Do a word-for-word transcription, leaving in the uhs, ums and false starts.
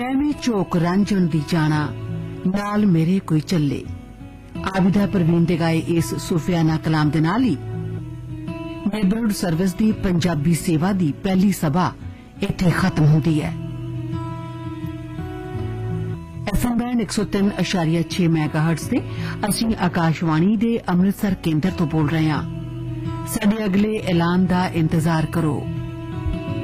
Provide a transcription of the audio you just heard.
मैं भी झोक रांझण दी जाना नाल मेरे कोई चले। आबिदा परवीन दे गाए इस सूफियाना कलाम दे नाल ही नेबरहुड सर्विस दी पंजाबी सेवा दी पहली सभा इत्थे खत्म हुंदी है। एफएम बैंड एक सौ तीन अशारिया छे मैगाहर्ट्ज से असीं आकाशवाणी दे अमृतसर केंद्र तो बोल रहे हां। साडे अगले ऐलान दा इंतजार करो।